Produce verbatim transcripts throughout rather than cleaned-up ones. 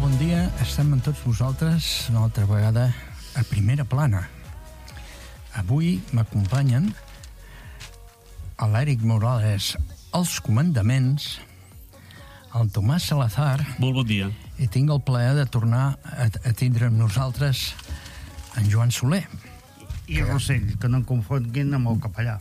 bon dia. Estem amb tots vosaltres una altra vegada a Primera Plana. Avui m'acompanyen l'Eric Morales als comandaments, el Tomàs Salazar... Molt bon dia. I tinc el plaer de tornar a, a tindre amb nosaltres en Joan Soler. I que... Rossell, que no em confonguin amb el capellà.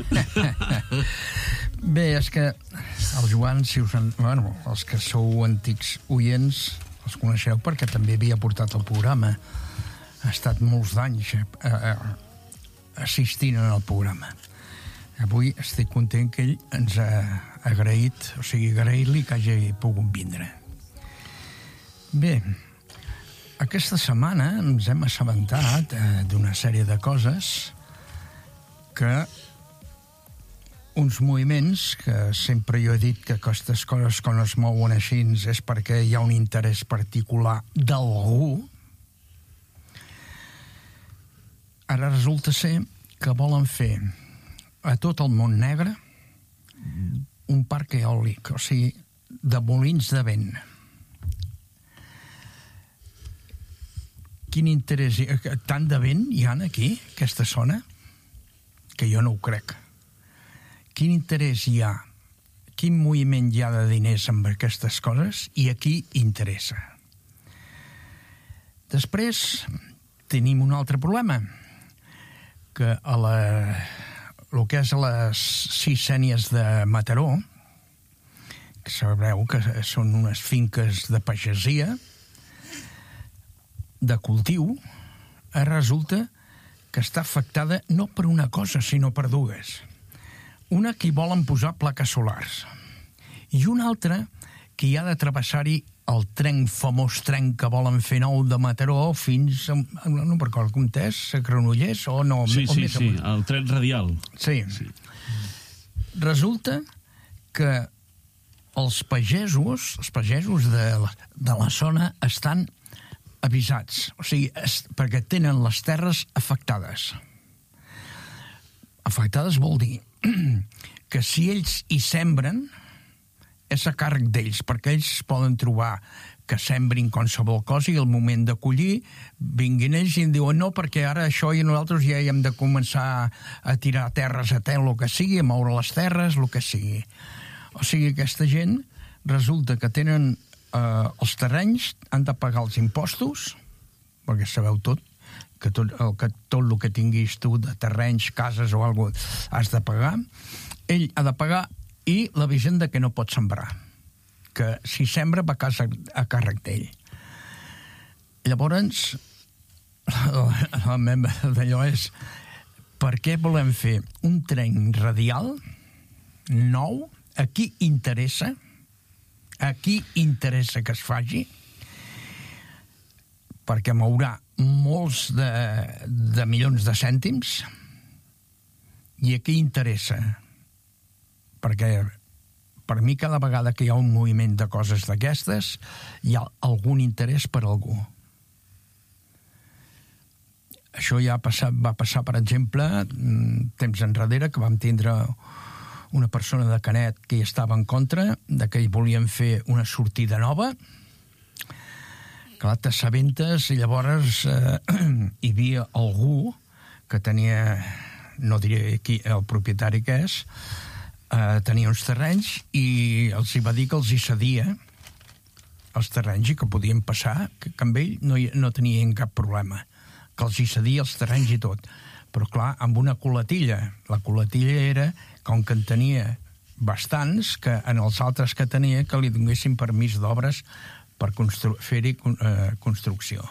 Bé, és que el Joan, si us en... bueno, els que sou antics oients, els coneixeu perquè també havia portat el programa. Ha estat molts d'anys eh, eh, assistint en el programa. Avui estic content que ell ens ha agraït, o sigui, agrair-li que hagi pogut vindre. Bé, aquesta setmana ens hem assabentat eh, d'una sèrie de coses que uns moviments que sempre jo he dit que aquestes coses quan es mouen així és perquè hi ha un interès particular d'algú. Ara resulta ser que volen fer a tot el món negre un parc eòlic, o sigui, de molins de vent. Quin interès... Tant de vent hi ha aquí, aquesta zona, que jo no ho crec. Quin interès hi ha, quin moviment hi ha de diners amb aquestes coses i a qui interessa. Després tenim un altre problema, que a la, el que és a les sis sénies de Mataró, que sabreu que són unes finques de pagesia, de cultiu, resulta que està afectada no per una cosa, sinó per dues. Una que hi volen posar plaques solars i una altra que hi ha de travessar-hi el tren, famós tren que volen fer nou de Mataró fins a, no recordo com és, a Granollers o no? Sí, o sí, sí, el tren radial. Sí. sí. Resulta que els pagesos, els pagesos de la, de la zona estan avisats, o sigui, es, perquè tenen les terres afectades. Afectades vol dir que si ells hi sembren és a càrrec d'ells, perquè ells poden trobar que sembrin qualsevol cosa i al moment de collir vinguin ells i em diuen no, perquè ara això i nosaltres ja hi hem de començar a tirar terres a terra, el que sigui, a moure les terres, el que sigui. O sigui, aquesta gent resulta que tenen eh, els terrenys, han de pagar els impostos, perquè sabeu tot, que tot el que, tot el que tinguis tu de terrenys, cases o alguna cosa, has de pagar. Ell ha de pagar i la vigent de que no pot sembrar, que si sembra va a, casa, a càrrec d'ell. Llavors, la meva d'allò és per què volem fer un tren radial nou? A qui interessa? A qui interessa que es faci? Perquè mourà molts de, de milions de cèntims i a qui interessa? Perquè per mi cada vegada que hi ha un moviment de coses d'aquestes hi ha algun interès per algú. Això ja ha passat, va passar, per exemple, temps enrere, que vam tindre una persona de Canet que hi estava en contra, de que hi volien fer una sortida nova. Clar, t'assabentes i llavors eh, hi havia algú que tenia, no diré qui, el propietari que és, eh, tenia uns terrenys i els hi va dir que els hi cedia els terrenys i que podien passar, que, que amb ell no, hi, no tenien cap problema, que els hi cedia els terrenys i tot. Però clar, amb una coletilla. La coletilla era, com que en tenia bastants, que en els altres que tenia que li donessin permís d'obres per constru- fer-hi eh, construcció.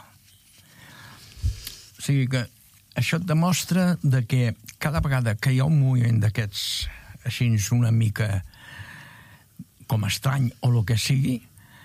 O sigui que això et demostra de que cada vegada que hi ha un moviment d'aquests així una mica com estrany o el que sigui,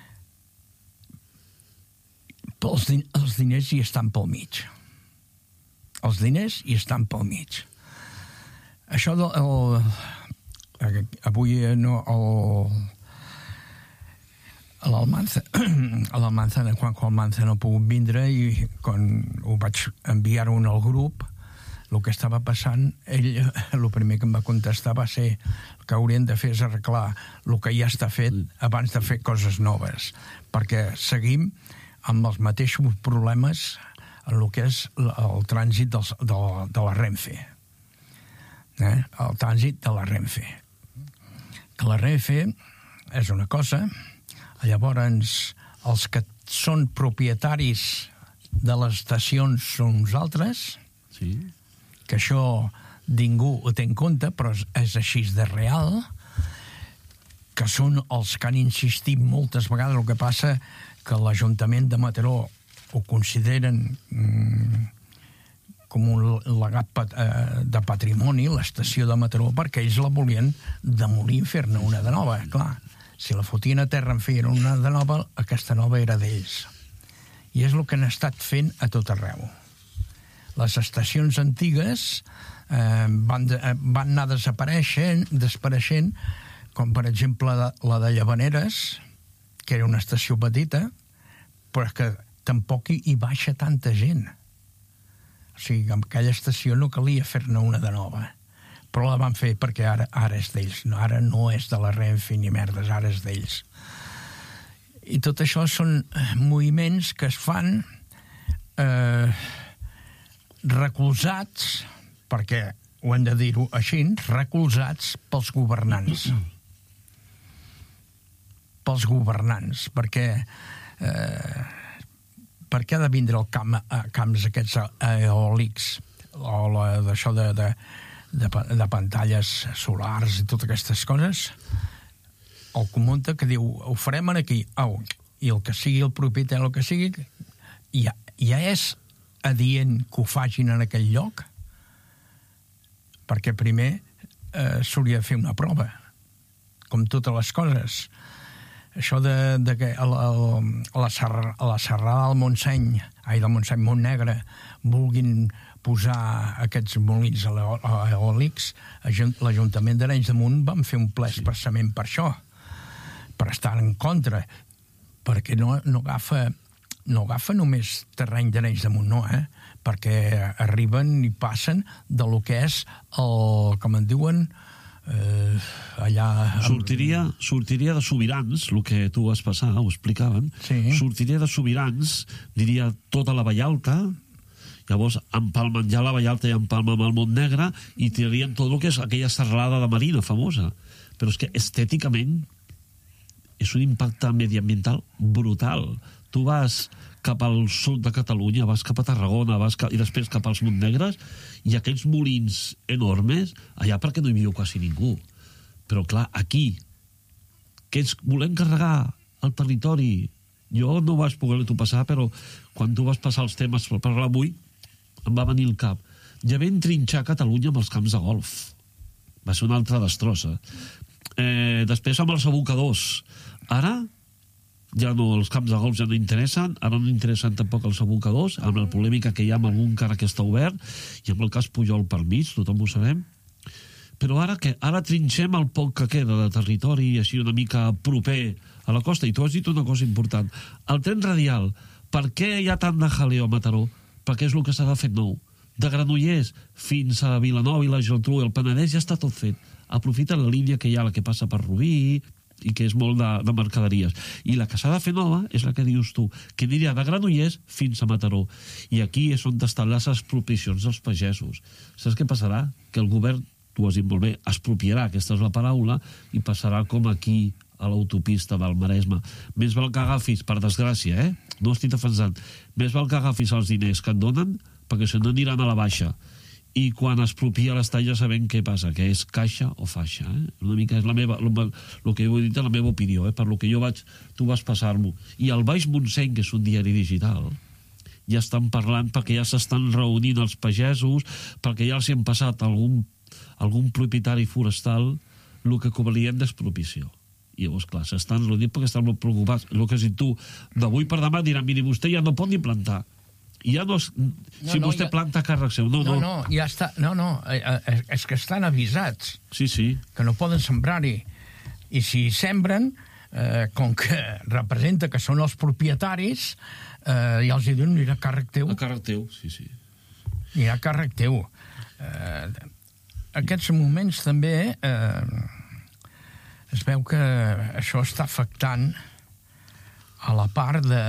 els, din- els diners hi estan pel mig. Els diners hi estan pel mig. Això del... El, avui no... El, l'Almanza, l'Almanza, quan Almanza no ha pogut vindre i quan ho vaig enviar-ho al grup, el que estava passant, ell, el primer que em va contestar va ser que haurien de fer és arreglar el que ja està fet abans de fer coses noves, perquè seguim amb els mateixos problemes en el que és el trànsit dels, de, de la Renfe. Eh? El trànsit de la Renfe. Que la Renfe és una cosa, llavors els que són propietaris de les estacions són nosaltres, Sí. que això ningú ho té en compte, però és, és així de real, que són els que han insistit moltes vegades. El que passa que l'Ajuntament de Mataró ho consideren mm, com un legat pat, eh, de patrimoni, l'estació de Mataró, perquè ells la volien demolir i fer-ne una de nova. Clar, si la fotien a terra en fer una de nova, aquesta nova era d'ells. I és el que han estat fent a tot arreu. Les estacions antigues eh, van, de, van anar desapareixent, desapareixent, com per exemple la, la de Llavaneres, que era una estació petita, però que tampoc hi, hi baixa tanta gent. O sigui, amb aquella estació no calia fer-ne una de nova. Però la van fer perquè ara, ara és d'ells. No, ara no és de la Renfe ni merdes, ara és d'ells. I tot això són moviments que es fan eh, recolzats, perquè ho hem de dir-ho així, recolzats pels governants. Pels governants, perquè eh, per què ha de vindre el camp, a camps aquests eòlics o la, d'això de, de, de, de pantalles solars i totes aquestes coses? El comunta que diu, ho farem aquí, au, i el que sigui el propietari, el que sigui, ja, ja és adient que ho facin en aquell lloc, perquè primer eh, s'hauria de fer una prova, com totes les coses. Això de, de que a la, a la, serra, a la serrada del Montseny, ai, del Montseny, Montnegre, vulguin posar aquests molins eòlics, l'Ajuntament d'Arenys de Munt van fer un ple expressament per això, per estar en contra, perquè no, no agafa no agafa només terreny d'Arenys de Munt, no, eh? Perquè arriben i passen de lo que és el, com en diuen, eh, allà... Sortiria, sortiria de sobirans, el que tu vas passar, ho explicaven, sí. Sortiria de sobirans, diria, tota la Vallalta, llavors empalmen ja la Vallalta i empalmen el Montnegre i tirarien tot el que és aquella serralada de Marina famosa. Però és que estèticament és un impacte mediambiental brutal. Tu vas cap al sud de Catalunya, vas cap a Tarragona, vas cap, i després cap als Montnegres, i aquells molins enormes, allà perquè no hi viu quasi ningú. Però clar, aquí, que ens volem carregar el territori, jo no vas poder-t'ho passar, però quan tu vas passar els temes per parlar avui, em va venir el cap. Ja vam trinxar Catalunya amb els camps de golf. Va ser una altra destrossa. Eh, després amb els abocadors. Ara, ja no, els camps de golf ja no interessen, ara no interessen tampoc els abocadors, amb la polèmica que hi ha amb algun encara que està obert, i amb el cas Pujol per mig, tothom ho sabem. Però ara que ara trinxem el poc que queda de territori, així una mica proper a la costa, i tu has dit una cosa important. El tren radial, per què hi ha tant de jaleo a Mataró? Perquè és el que s'ha de fer nou. De Granollers fins a Vilanova i la Geltrú, el Penedès ja està tot fet. Aprofita la línia que hi ha, la que passa per Rubí, i que és molt de, de mercaderies. I la que s'ha de fer nova és la que dius tu, que aniria de Granollers fins a Mataró. I aquí és on estan les expropiacions dels pagesos. Saps què passarà? Que el govern, tu ho has dit molt bé, expropiarà, aquesta és la paraula, i passarà com aquí a l'autopista del Maresme. Més val que agafis, per desgràcia, eh? No estic defensant. Més val que agafis els diners que et donen, perquè si no aniran a la baixa. I quan expropia l'estall ja sabem què passa, que és caixa o faixa. Eh? Una mica és la meva, el que he dit és la meva opinió, eh? Per lo que jo vaig, tu vas passar-m'ho. I el Baix Montseny, que és un diari digital, ja estan parlant perquè ja s'estan reunint els pagesos, perquè ja els hi han passat algun, algun propietari forestal el que cobrien d'expropiació. I llavors, clar, s'estan reunint perquè estan molt preocupats. El que has dit tu, d'avui per demà diran, miri, vostè ja no pot ni plantar. I ja no és, no, si no, vostè ja... planta càrrec seu, no, no. No, no, ja està, no, no, és que estan avisats. Sí, sí. Que no poden sembrar-hi. I si sembren, eh, com que representa que són els propietaris, eh, ja els diuen, anirà a càrrec teu. A càrrec teu, sí, sí. Anirà a càrrec teu. eh, aquests moments també eh, es veu que això està afectant a la part de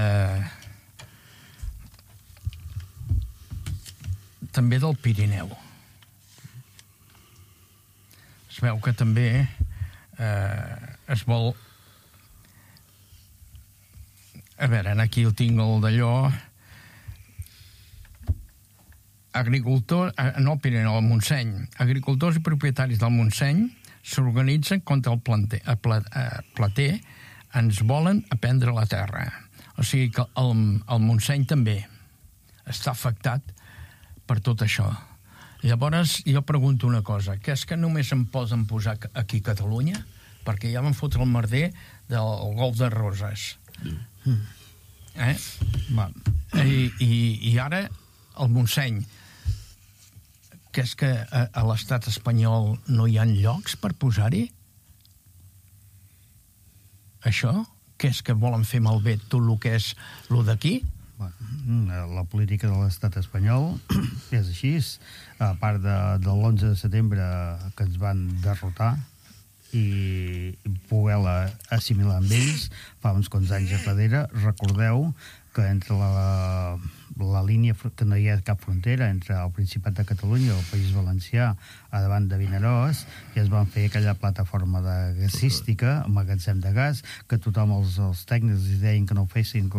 també del Pirineu. Es veu que també eh, es vol... A veure, aquí el tinc el d'allò... Agricultor, no el Pirineu, el Montseny. Agricultors i propietaris del Montseny s'organitzen contra el planter, el plater, ens volen aprendre la terra. O sigui que el, el Montseny també està afectat per tot això. Llavors, jo pregunto una cosa, que és que només em poden posar aquí a Catalunya? Perquè ja van fotre el merder del Golf de Roses. Mm. Eh? Va. I, i, I ara el Montseny, que és que a, a l'estat espanyol no hi ha llocs per posar-hi? Això? Que és que volen fer malbé tot el que és el d'aquí? Bueno, la política de l'estat espanyol és així, a part de, de l'onze de setembre que ens van derrotar i poder-la assimilar amb ells fa uns quants anys darrere. Recordeu que entre la, la línia, que no hi ha cap frontera entre el Principat de Catalunya i el País Valencià a davant de Vinaròs, i es van fer aquella plataforma de gasística, magatzem de gas, que tothom, els, els tècnics deien que no ho fessin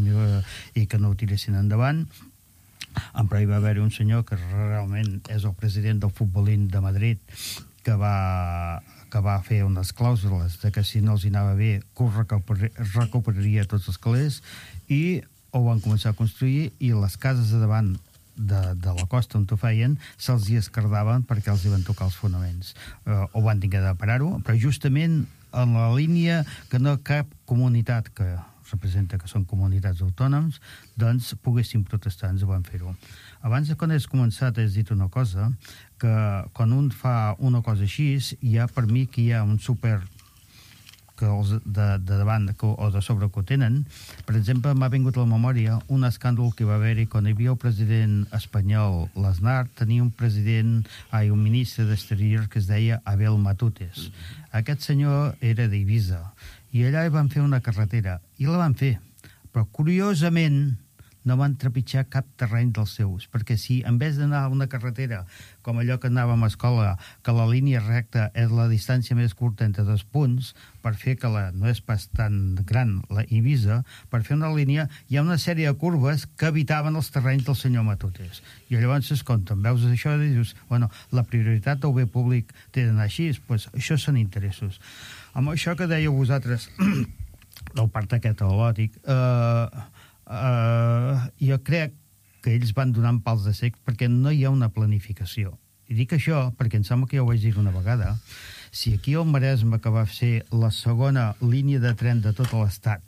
i que no ho tiressin endavant. Però hi va haver un senyor que realment és el president del Futbolín de Madrid, que va, que va fer unes clàusules de que si no els hi anava bé, que ho recuperaria tots els calés, i ho van començar a construir, i les cases de davant de, de la costa on ho feien se'ls hi escardaven perquè els hi van tocar els fonaments. Uh, ho van tenir de parar-ho, però justament en la línia que no cap comunitat que representa que són comunitats autònoms, doncs poguessin protestar, ens ho van fer-ho. Abans de quan has començat has dit una cosa, que quan un fa una cosa així, hi ha per mi que hi ha un super que els de, de davant que, o de sobre que ho tenen. Per exemple, m'ha vingut a la memòria un escàndol que va haver-hi quan hi havia el president espanyol, l'Aznar, tenia un president, ai, un ministre d'Exterior que es deia Abel Matutes. Aquest senyor era d'Eivissa, i allà hi van fer una carretera, i la van fer, però curiosament no van trepitjar cap terreny dels seus, perquè si en vez d'anar a una carretera com allò que anàvem a escola, que la línia recta és la distància més curta entre dos punts, per fer que la no és pas tan gran la Eivissa, per fer una línia hi ha una sèrie de curves que evitaven els terrenys del senyor Matutes. I llavors es compten, veus això i dius, bueno, la prioritat del bé públic té d'anar així, doncs això són interessos. Amb això que dèieu vosaltres del part aquest teològic, eh, Uh, jo crec que ells van donant pals de sec perquè no hi ha una planificació. I dic això perquè em sembla que ja ho vaig dir una vegada. Si aquí al Maresme, que va ser la segona línia de tren de tot l'estat,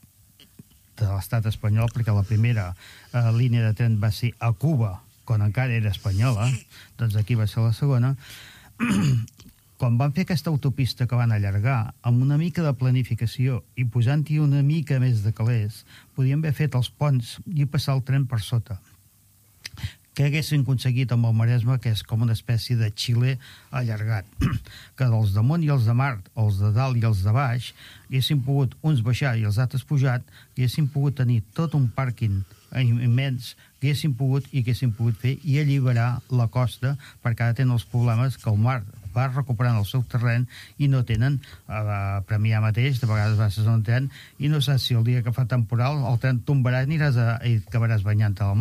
de l'estat espanyol, perquè la primera uh, línia de tren va ser a Cuba, quan encara era espanyola, doncs aquí va ser la segona. Quan van fer aquesta autopista que van allargar, amb una mica de planificació i posant-hi una mica més de calés, podien haver fet els ponts i passar el tren per sota. Què haguessin aconseguit amb el Maresme, que és com una espècie de Xile allargat, que dels damunt i els de mar, els de dalt i els de baix, haguessin pogut uns baixar i els altres pujat, haguessin pogut tenir tot un pàrquing immens, que haguessin pogut i haguessin pogut fer i alliberar la costa, perquè ara tenen els problemes que el mar va recuperant el seu terreny i no tenen, a Premià mateix, de vegades vas a un tren i no saps si el dia que fa temporal el tren tombarà i aniràs a, i acabaràs banyant-te al mar.